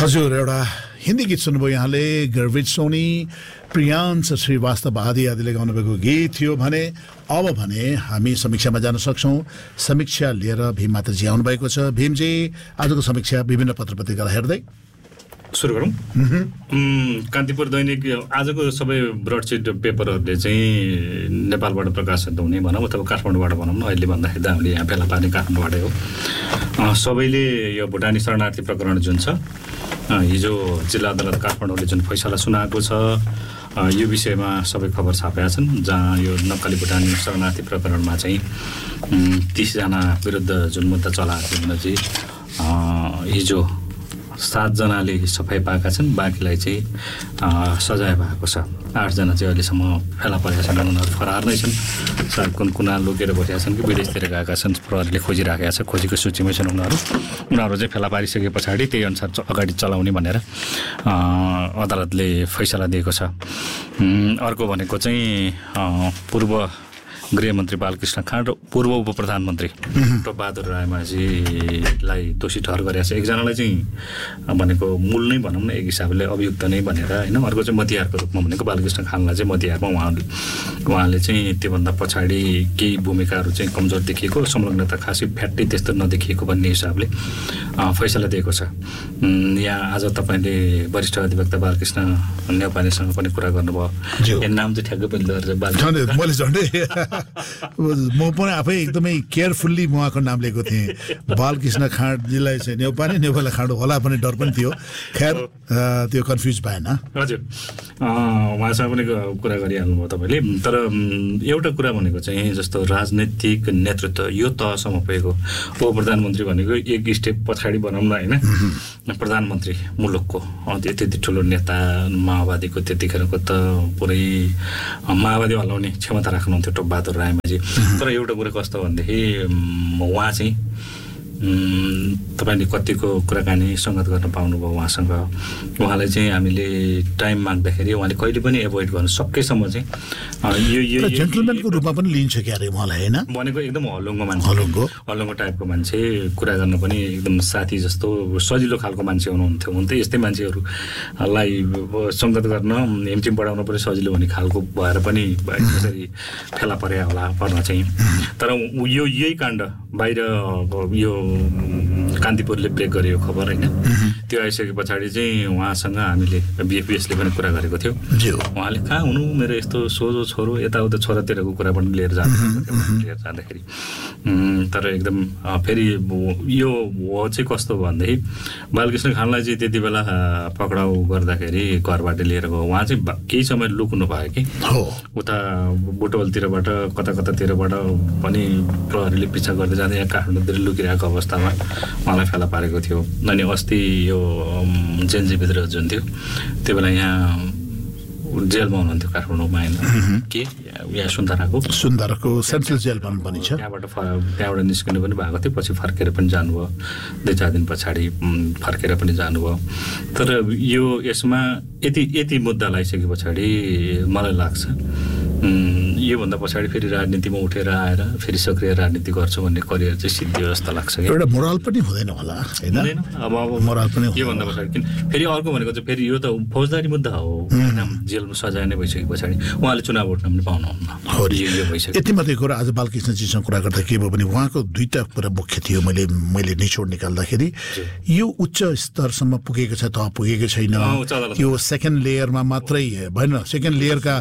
हजुर एउटा हिन्दी गीत सुन्नुभयो यहाँले गर्वित सोनी प्रियांश श्रीवास्तव आदिले गाउनुभएको गीत थियो भने अब भने हामी समीक्षामा जान सक्छौँ। समीक्षा लिएर भीम माताजी आउनुभएको छ। भीमजी आजको समीक्षा विभिन्न पत्रपत्रिकालाई हेर्दै सुरु गरौँ। कान्तिपुर दैनिक आजको सबै ब्रडसिट पेपरहरूले चाहिँ नेपालबाट प्रकाशित हुने भनौँ अथवा काठमाडौँबाट भनौँ न, अहिले भन्दाखेरि त हामीले यहाँ फेला पार्ने काठमाडौँबाटै हो। सबैले यो भुटानी शरणार्थी प्रकरण जुन छ, हिजो जिल्ला अदालत काठमाडौँले जुन फैसला सुनाएको छ, यो विषयमा सबै खबर छापेका छन्। जहाँ यो नक्कली भुटानी शरणार्थी प्रकरणमा चाहिँ 30 जना विरुद्ध जुन मुद्दा चलाएको थियो भने चाहिँ हिजो 7 जनाले सफाइ पाएका छन्, बाँकीलाई चाहिँ सजाय भएको छ। 8 जना चाहिँ अहिलेसम्म फेला परेका छन्, उनीहरू फरार नै छन्। सायद कुना लुकेर बसेका छन् कि विदेशतिर गएका छन्, प्रहरीले खोजिराखेका छ, खोजीको सूचीमै छन् उनीहरू चाहिँ फेला पारिसके पछाडि त्यही अनुसार अगाडि चलाउने भनेर अदालतले फैसला दिएको छ। अर्को भनेको चाहिँ पूर्व गृहमन्त्री बालकृष्ण खाँड र पूर्व उप प्रधानमन्त्री टोपबहादुर रायमाझीलाई दोषी ठहर गरेको छ। एकजनालाई चाहिँ भनेको मूल नै भनौँ न, एक हिसाबले अभियुक्त नै भनेर होइन। अर्को चाहिँ मतिहारको रूपमा भनेको बालकृष्ण खाँडलाई चाहिँ मतिहारमा उहाँले चाहिँ त्योभन्दा पछाडि केही भूमिकाहरू चाहिँ कमजोर देखिएको, संलग्नता खासै फ्याट्टै त्यस्तो नदेखिएको भन्ने हिसाबले फैसला दिएको छ। यहाँ आज तपाईँले वरिष्ठ अधिवक्ता बालकृष्ण नेपालीसँग पनि कुरा गर्नुभयो। यो नाम चाहिँ ठ्याक्कै पनि म पनि आफै एकदमै केयरफुल्ली उहाँको नाम लिएको थिएँ। बालकृष्ण खाँडजीलाई चाहिँ नेपाली खाँडो होला पनि डर पनि थियो। खैर त्यो कन्फ्युज भएन। हजुर, उहाँसँग पनि कुरा गरिहाल्नुभयो तपाईँले। तर एउटा कुरा भनेको चाहिँ जस्तो राजनैतिक नेतृत्व यो तहसम्म पुगेको, उप प्रधानमन्त्री भनेको एक स्टेप पछाडि भनौँ न होइन, प्रधानमन्त्री मुलुकको त्यति ठुलो नेता माओवादीको त्यतिखेरको त पुरै माओवादी हल्लाउने क्षमता राख्नुहुन्थ्यो टोपबहादुर रायमाझी। तर एउटा कुरा कस्तो भनेदेखि उहाँ चाहिँ तपाईँले कतिको कुराकानी सङ्गत गर्न पाउनुभयो उहाँसँग। उहाँलाई चाहिँ हामीले टाइम माग्दाखेरि उहाँले कहिले पनि एभोइड गर्नु सकेसम्म चाहिँ यो जेन्टलम्यानको रूपमा पनि लिन्छ क्या अरे उहाँलाई होइन। भनेको एकदम हलुङ्गो मान्छे, हलुङ्गो टाइपको मान्छे, कुरा गर्न पनि एकदम साथी जस्तो सजिलो खालको मान्छे हुनुहुन्थ्यो। हुन त यस्तै मान्छेहरूलाई सङ्गत गर्न हिमटिम बढाउन पनि सजिलो हुने खालको भएर पनि यसरी फेला परे होला पर्न चाहिँ। तर यो यही काण्ड बाहिर यो कान्तिपुरले ब्रेक गरेको खबर होइन, त्यो आइसके पछाडि चाहिँ उहाँसँग हामीले बिएफपिएसले पनि कुरा गरेको थियो। उहाँले कहाँ हुनु, मेरो यस्तो सोझो छोरो, यताउता छोरातिरको कुरा पनि लिएर जाँदाखेरि तर एकदम फेरि यो हो चाहिँ कस्तो भनेदेखि बालकृष्ण खाँडलाई चाहिँ त्यति बेला पक्राउ गर्दाखेरि घरबाट लिएर गयो। उहाँ चाहिँ केही समय लुक्नु भयो कि उता बुटवलतिरबाट कता कतातिरबाट पनि प्रहरीले पिछा गर्दै जाँदा यहाँ काठमाडौँतिर लुकिरहेको अवस्थामा उहाँलाई फेला पारेको थियो। अनि अस्ति यो जेलजीभित्र जुन थियो त्यो बेला यहाँ जेलमा हुनुहुन्थ्यो काठमाडौँमा होइन, के यहाँ सुन्दाराको सेन्ट्रल जेल पनि छ। त्यहाँबाट निस्किनु पनि भएको थियो, पछि फर्केर पनि जानुभयो, 2-4 दिन पछाडि फर्केर पनि जानुभयो। तर यो यसमा यति मुद्दा लगाइसके पछाडि मलाई लाग्छ योभन्दा पछाडि फेरि राजनीतिमा उठेर आएर फेरि सक्रिय राजनीति गर्छु भन्ने करियर चाहिँ सिद्धियो जस्तो लाग्छ। एउटा मोरल पनि हुँदैन होला होइन, अब मोरल पनि योभन्दा पछाडि किन फेरि अर्को भनेको चाहिँ फेरि यो त फौजदारी मुद्दा हो, जेलमा सजाय नै भइसके पछाडि उहाँले चुनाव उठ्न पनि पाउनुहुन्न। यति मात्रै कुरा आज बालकृष्णजीसँग कुरा गर्दा के भयो भने उहाँको 2टा कुरा मुख्य थियो। मैले निचोड निकाल्दाखेरि यो उच्च स्तरसम्म पुगेको छ त पुगेको छैन, यो सेकेन्ड लेयरमा मात्रै भएन, सेकेन्ड लेयरका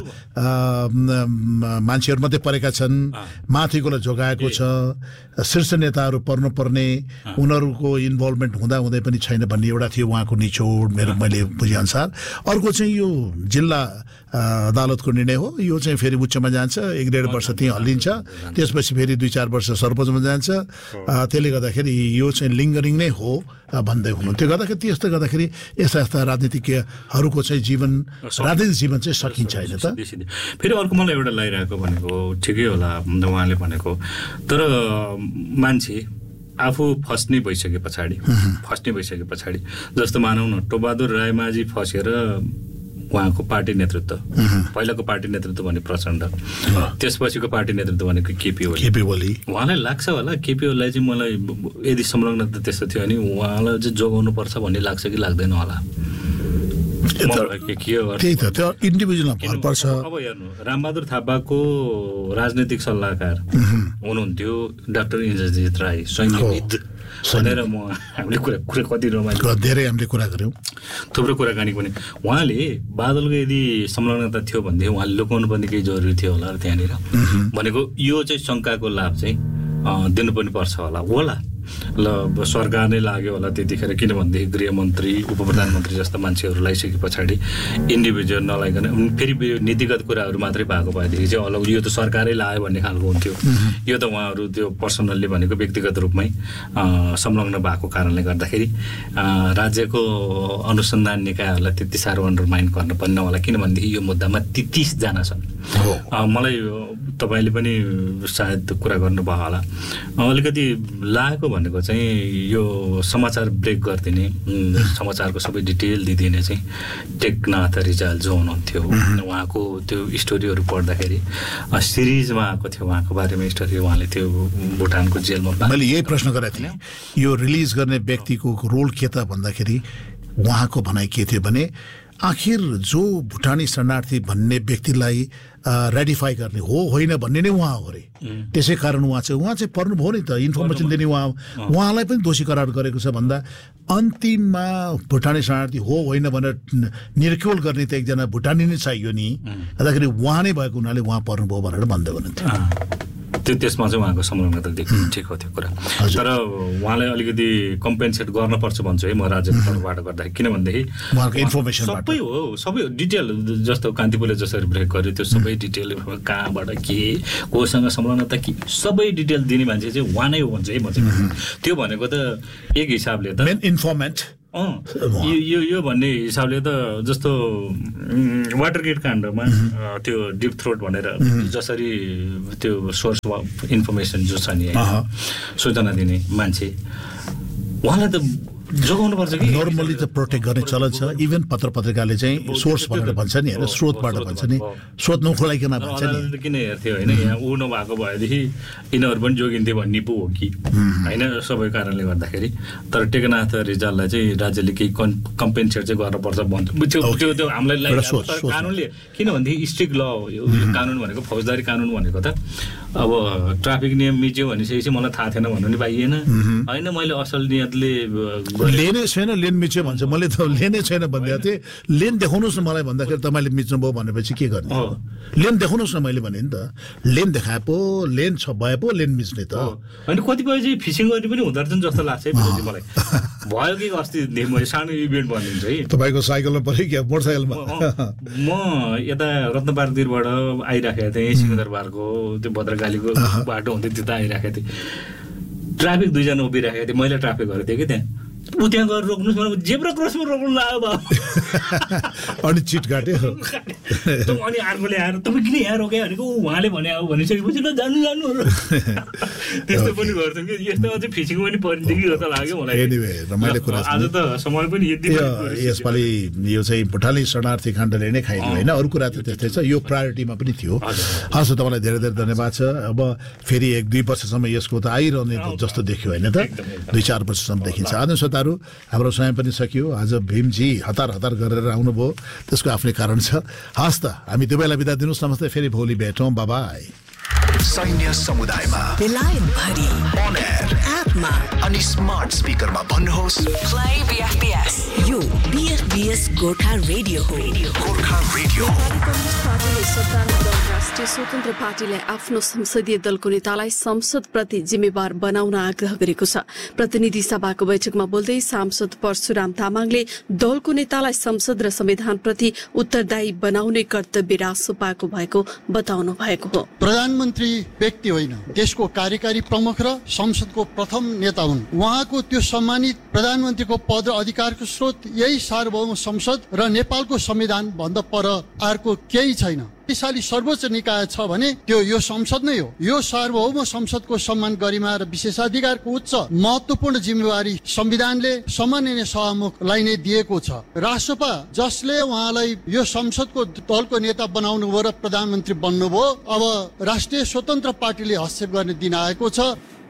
मान्छेहरू मात्रै परेका छन्, माथिकोलाई जोगाएको छ, शीर्ष नेताहरू पर्नुपर्ने उनीहरूको इन्भल्भमेन्ट हुँदै पनि छैन भन्ने एउटा थियो उहाँको निचोड मैले बुझेअनुसार। अर्को चाहिँ यो जिल्ला अदालतको निर्णय हो, यो चाहिँ फेरि उच्चमा जान्छ, 1-1.5 वर्ष त्यहीँ हल्लिन्छ, त्यसपछि फेरि 2-4 वर्ष सर्वोच्चमा जान्छ। त्यसले गर्दाखेरि यो चाहिँ लिङ्गरिङ नै हो भन्दै हुनुहुन्थ्यो। गर्दाखेरि त्यस्तो गर्दाखेरि यस्ता राजनीतिज्ञहरूको चाहिँ राजनीतिक जीवन चाहिँ सकिन्छ होइन त। फेरि अर्को मलाई एउटा लगाइरहेको भनेको ठिकै होला उहाँले भनेको, तर मान्छे आफू फस्ने भइसके पछाडि जस्तो मानौँ न टोपबहादुर रायमाझी फसेर उहाँको पार्टी नेतृत्व, पहिलाको पार्टी नेतृत्व भने प्रचण्ड, त्यसपछिको पार्टी नेतृत्व भनेको केपी ओली। उहाँलाई लाग्छ होला केपी ओलीलाई चाहिँ मलाई यदि संलग्नता त्यस्तो थियो भने उहाँलाई चाहिँ जोगाउनु पर्छ भन्ने लाग्छ कि लाग्दैन होला? त्यही त, त्यो इन्डिभिजुअलमा भर पर्छ। अब हेर्नु, रामबहादुर थापाको राजनैतिक सल्लाहकार हुनुहुन्थ्यो डाक्टर इन्द्रजित राई, सैन्यविद भनेर हामीले कुरा कति रमाइलो धेरै हामीले कुरा गऱ्यौँ, थुप्रो कुराकानी पनि। उहाँले बादलको यदि संलग्नता थियो भनेदेखि उहाँले लुकाउनु पर्ने केही जरुरी थियो होला त्यहाँनिर भनेको यो चाहिँ शङ्काको लाभ चाहिँ दिनु पनि पर्छ होला ल सरकार नै लाग्यो होला त्यतिखेर, किनभनेदेखि गृहमन्त्री उप प्रधानमन्त्री जस्ता मान्छेहरू लगाइसके पछाडि इन्डिभिजुअल नलाइकन फेरि नीतिगत कुराहरू मात्रै भएको भएदेखि चाहिँ अलग यो त सरकारै लाग्यो भन्ने खालको हुन्थ्यो। यो त उहाँहरू त्यो पर्सनल्ली भनेको व्यक्तिगत रूपमै संलग्न भएको कारणले गर्दाखेरि राज्यको अनुसन्धान निकायहरूलाई त्यति साह्रो अन्डरमाइन गर्न पर्ने होला, किनभनेदेखि यो मुद्दामा 30 जना छन्। मलाई तपाईँले पनि सायद कुरा गर्नुभयो होला, अलिकति लागेको भनेको चाहिँ यो समाचार ब्रेक गरिदिने, समाचारको सबै डिटेल दिइदिने चाहिँ टेकनाथ रिजाल जो हुनुहुन्थ्यो, उहाँको त्यो स्टोरीहरू पढ्दाखेरि सिरिजमा आएको थियो उहाँको बारेमा स्टोरी, उहाँले त्यो भुटानको जेलमा। मैले यही प्रश्न गरेको थिएँ, यो रिलिज गर्ने व्यक्तिको रोल के त भन्दाखेरि उहाँको भनाइ के थियो भने आखिर जो भुटानी शरणार्थी भन्ने व्यक्तिलाई रेडिफाई गर्ने हो होइन भन्ने नै उहाँ हो अरे, त्यसै कारण उहाँ चाहिँ पर्नुभयो नि त, इन्फर्मेसन दिने उहाँलाई पनि दोषी करार गरेको छ भन्दा अन्तिममा भुटानी शरणार्थी हो होइन भनेर निर्क्युल गर्ने त एकजना भुटानी नै चाहियो नि, अन्तखेरि उहाँ नै भएको हुनाले उहाँ पर्नुभयो भनेर भन्दै हुनुहुन्थ्यो। त्यसमा चाहिँ उहाँको संलग्नता देखिनु ठिक हो त्यो कुरा, तर उहाँलाई अलिकति कम्पेन्सेट गर्नुपर्छ भन्छु है म राज्यको तर्फबाट गर्दाखेरि, किनभनेदेखि सबै डिटेल जस्तो कान्तिपुरले जसरी ब्रेक गर्यो त्यो सबै डिटेल कहाँबाट के कोसँग संलग्नता के सबै डिटेल दिने मान्छे चाहिँ उहाँ नै हो भन्छु है म चाहिँ। त्यो भनेको त एक हिसाबले त इन्फर्मेन्ट यो भन्ने हिसाबले त जस्तो वाटरगेट काण्डमा त्यो डिप थ्रोट भनेर जसरी त्यो सोर्स इन्फर्मेसन जो छ नि सूचना दिने मान्छे उहाँलाई त जोगाउनु पर्छ कि नर्मली त प्रोटेक्ट गर्ने चलन छ। इभन पत्र पत्रिकाले चाहिँ सोर्स भनेर भन्छ नि होइन, स्रोतबाट भन्छ नि, स्रोत नखोलाइकन भन्छ नि। किन हेर्थ्यो होइन, यहाँ ऊ नभएको भएदेखि यिनीहरू पनि जोगिन्थे भन्ने पो हो कि होइन, सबै कारणले गर्दाखेरि। तर टेकनाथ रिजाललाई चाहिँ राज्यले केही कम्पेन्सेट चाहिँ गर्नुपर्छ भन्छ त्यो हामीलाई कानुनले, किनभनेदेखि स्ट्रिक्ट ल हो यो कानुन भनेको, फौजदारी कानुन भनेको त अब ट्राफिक नियम मिच्यो भनिसकेपछि मलाई थाहा थिएन भन्नु नि पाइएन होइन। मैले असल नियतले लेनै छैन, लेन मिच्यो भन्छ, मैले त लेनै छैन भनिदिएको थिएँ, लेन देखाउनुहोस् न मलाई भन्दाखेरि तपाईँले मिच्नुभयो भनेपछि के गर्ने, लेन देखाउनुहोस् न मैले भने नि त, लेन देखाए पो लेन भए पो लेन मिच्ने त होइन। कतिपय चाहिँ फिसिङ गर्ने पनि हुँदो रहेछ जस्तो लाग्छ है मलाई, भयो कि अस्ति मैले सानो इभेन्ट भनिदिन्छु है। तपाईँको साइकलमा पऱ्यो कि मोटरसाइकलमा? म यता रत्नपारतिरबाट आइराखेको थिएँ, सिकन्दरबारको त्यो भद्रकालीको बाटो हुँदै त्यता आइराखेको थिएँ, ट्राफिक 2 जना उभिराखेको थिएँ, मैले ट्राफिक गरेको थिएँ कि त्यहाँ ऊ त्यहाँ गएर रोक्नुहोस् भने जेब्रा क्रसमा रोक्नु लाग्यो अनि चिट काट्यो अनि अर्कोले आएर तपाईँ किन यहाँ रोक्यो भनेको उहाँले भने अब भनिसकेपछि ल जानु त्यस्तो पनि गर्छौँ कि यस्तो चाहिँ फिसिङ पनि परिन्थ्यो कि जस्तो लाग्यो मलाई। एनिवे रमाइलो कुरा आज त समय पनि यति यसपालि यो चाहिँ भुटानी शरणार्थी काण्डले नै खाइदियो होइन, अरू कुरा त त्यस्तै छ, यो प्रायोरिटीमा पनि थियो। हस् तपाईँलाई धेरै धेरै धन्यवाद छ। अब फेरि 1-2 वर्षसम्म यसको त आइरहने जस्तो देख्यो होइन त, 2-4 वर्षसम्म देखिन्छ। आज श्रोताहरू हाम्रो समय पनि सकियो, आज भीमजी हतार गरेर आउनुभयो, त्यसको आफ्नै कारण छ। हस् त हामी दुवैलाई बिदा दिनुहोस्, नमस्ते, फेरि भोलि भेटौँ, बाबाई। सैन्य समुदायमा बेलायतभरि अन एयर एपमा अनि स्मार्ट स्पिकरमा भन्नुहोस् प्ले बीएफपीएस। यो बीएफपीएस गोर्खा रेडियो हो। गोर्खा रेडियो। राष्ट्रिय स्वतन्त्र पार्टीले आफ्नो संसदीय दलको नेतालाई संसदप्रति जिम्मेवार बनाउन आग्रह गरेको छ। प्रतिनिधि सभाको बैठकमा बोल्दै सांसद परशुराम तामाङले दलको नेतालाई संसद र संविधानप्रति उत्तरदायी बनाउने कर्तव्य रासोपाको भएको बताउनु भएको हो। प्रधानमन्त्री व्यक्ति होइन, देशको कार्यकारी प्रमुख र संसदको प्रथम नेता हुन्। उहाँको त्यो सम्मानित प्रधानमन्त्रीको पद र अधिकारको स्रोत यही सार्वभौम संसद संसद र नेपालको संविधान भन्दा पर अर्को केही छैन। शक्तिशाली सर्वोच्च निकाय छ भने त्यो यो संसद नै हो। यो सार्वभौम संसदको सम्मान गरिमा र विशेषाधिकारको उच्च महत्त्वपूर्ण जिम्मेवारी संविधानले सम्माननीय सभामुखलाई नै दिएको छ। राष्ट्रपा जसले उहाँलाई यो संसदको दलको नेता बनाउनु भयो र प्रधानमन्त्री बन्नुभयो, अब राष्ट्रिय स्वतन्त्र पार्टीले हस्तक्षेप गर्ने दिन आएको छ।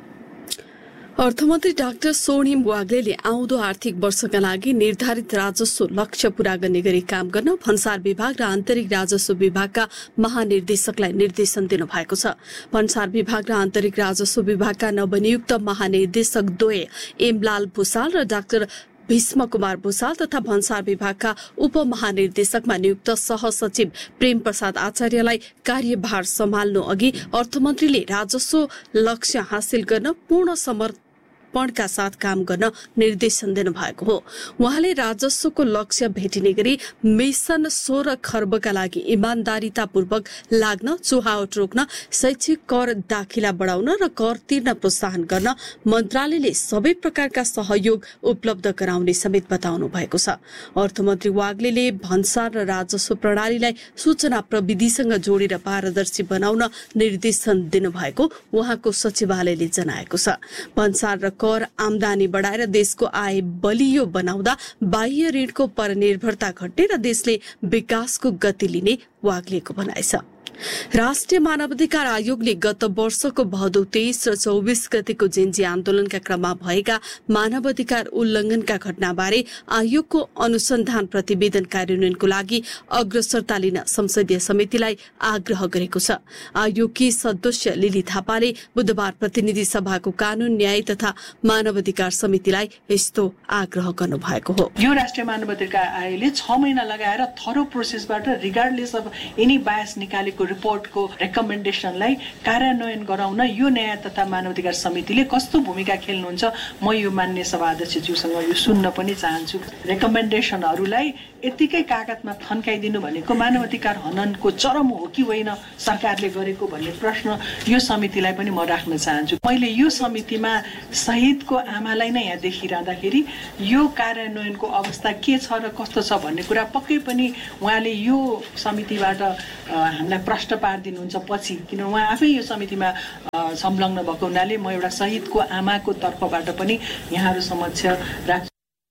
अर्थमन्त्री डाक्टर स्वर्णिम वाग्लेले आउँदो आर्थिक वर्षका लागि निर्धारित राजस्व लक्ष्य पूरा गर्ने गरी काम गर्न भन्सार विभाग र आन्तरिक राजस्व विभागका महानिर्देशकलाई निर्देशन दिनुभएको छ। भन्सार विभाग र आन्तरिक राजस्व विभागका नवनियुक्त महानिर्देशक द्वय एमलाल भूषाल र डाक्टर भीष्म कुमार भूषाल तथा भन्सार विभागका उपमहानिर्देशकमा नियुक्त सहसचिव प्रेम प्रसाद आचार्यलाई कार्यभार सम्हाल्नु अघि अर्थमन्त्रीले राजस्व लक्ष्य हासिल गर्न पूर्ण समर्पणका साथ काम गर्न निर्देशन दिनुभएको हो। उहाँले राजस्वको लक्ष्य भेटिने गरी मिशन 16 खर्बका लागि इमान्दारितापूर्वक लाग्न, चुहावट रोक्न, शैक्षिक कर दाखिला बढाउन र कर तिर्न प्रोत्साहन गर्न मन्त्रालयले सबै प्रकारका सहयोग उपलब्ध गराउने समेत बताउनु भएको छ। अर्थमन्त्री वाग्लेले भन्सार र राजस्व प्रणालीलाई सूचना प्रविधिसँग जोडेर पारदर्शी बनाउन निर्देशन दिनुभएको उहाँको सचिवालयले जनाएको छ। भन्सार र कर आमदानी बढाएर देशको आय बलियो बनाउँदा बाह्य ऋणको परनिर्भरता घट्ने र देशले विकासको गति लिने वाग्लेको भनाइ छ। राष्ट्रिय मानवाधिकार आयोगले गत वर्षको भदौ 23 र 24 गतेको जेन्जी आन्दोलनका क्रममा भएका मानवाधिकार उल्लंघनका घटनाबारे आयोगको अनुसन्धान प्रतिवेदन कार्यान्वयनको लागि अग्रसरता लिन संसदीय समितिलाई आग्रह गरेको छ। आयोगकी सदस्य लिली थापाले बुधबार प्रतिनिधि सभाको कानून, न्याय तथा मानवाधिकार समितिलाई यस्तो आग्रह गर्नुभएको हो। यो राष्ट्रिय मानवाधिकार आयोगले 6 महिना लगाएर thorough प्रोसेसबाट regardless of any bias निकालेको रिपोर्टको रेकमेन्डेसनलाई कार्यान्वयन गराउन यो न्याय तथा मानवाधिकार समितिले कस्तो भूमिका खेल्नुहुन्छ, म यो मान्य सभा अध्यक्षज्यूसँग यो सुन्न पनि चाहन्छु। रेकमेन्डेसनहरूलाई यतिकै कागजमा थन्काइदिनु भनेको मानवाधिकार हननको चरम हो कि होइन सरकारले गरेको भन्ने प्रश्न यो समितिलाई पनि म राख्न चाहन्छु। मैले यो समितिमा शहीदको आमालाई नै यहाँ देखिरहँदाखेरि यो कार्यान्वयनको अवस्था के छ र कस्तो छ भन्ने कुरा पक्कै पनि उहाँले यो समितिबाट हामीलाई प्रश्न पारिदिनुहुन्छ पछि, किन उहाँ आफै यो समितिमा संलग्न भएको हुनाले म एउटा शहीदको आमाको तर्फबाट पनि यहाँहरू समक्ष राख्छु।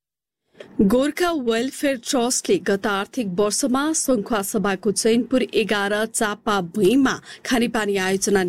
गोर्खा वेलफेयर ट्रस्टले गत आर्थिक वर्षमा सङ्खुवा सभाको चैनपुर 11 चापा भुइँमा खानेपानी आयोजना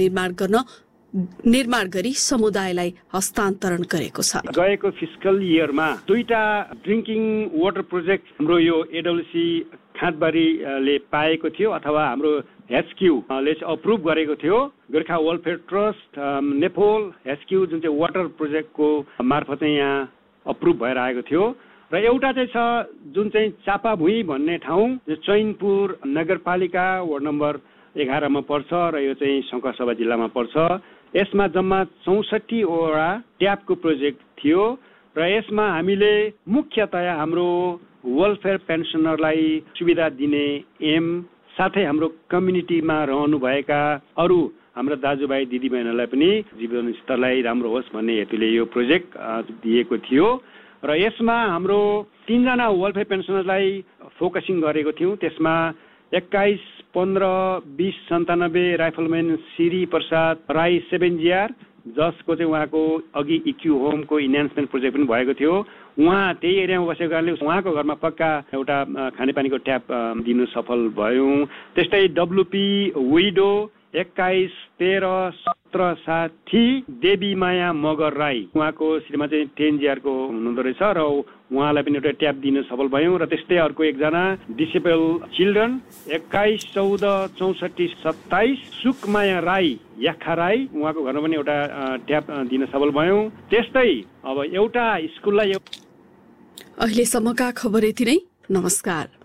निर्माण गरी समुदायलाई हस्तान्तरण गरेको छ। गएको फिस्कल इयरमा 2टा ड्रिङ्किङ वाटर प्रोजेक्ट हाम्रो यो एडब्ल्युसी खाँदबारीले पाएको थियो अथवा हाम्रो एचक्यूले अप्रुभ गरेको थियो। गोर्खा वेलफेयर ट्रस्ट नेपोल एचक्यू जुन चाहिँ वाटर प्रोजेक्टको मार्फत यहाँ अप्रुभ भएर आएको थियो र एउटा चाहिँ छ जुन चाहिँ चापाभुइँ भन्ने ठाउँ चैनपुर नगरपालिका वार्ड नम्बर 11 मा पर्छ र यो चाहिँ सङ्खुवासभा जिल्लामा पर्छ। यसमा जम्मा 64 वटा ट्यापको प्रोजेक्ट थियो र यसमा हामीले मुख्यतया हाम्रो वेलफेयर पेन्सनरलाई सुविधा दिने एम, साथै हाम्रो कम्युनिटीमा रहनुभएका अरू हाम्रो दाजुभाइ दिदीबहिनीहरूलाई पनि जीवन स्तरलाई राम्रो होस् भन्ने हेतुले यो प्रोजेक्ट दिएको थियो र यसमा हाम्रो 3 जना वेलफेयर पेन्सनरलाई फोकसिङ गरेको थियौँ। त्यसमा 21, 15, 20, 97 राइफलम्यान श्री प्रसाद राई 7GR जसको चाहिँ उहाँको अघि इक्यू होमको इन्हान्समेन्ट प्रोजेक्ट पनि भएको थियो। उहाँ त्यही एरियामा बसेको कारणले उहाँको घरमा पक्का एउटा खानेपानीको ट्याप दिनु सफल भयौँ। त्यस्तै डब्लुपी विडो 21, 13, 17, 60 देवी माया मगर राई उहाँको श्रीमा चाहिँ 10GR को हुनुहुँदो रहेछ र उहाँलाई पनि एउटा ट्याप दिनु सफल भयौँ। र त्यस्तै अर्को एकजना डिसेबल चिल्ड्रन 21, 14, 64, 27 सुकमाया राई याखा राई उहाँको घरमा पनि एउटा ट्याप दिन सफल भयौँ। त्यस्तै अब एउटा स्कुललाई अहिलेसम्मका खबर यति नै। नमस्कार।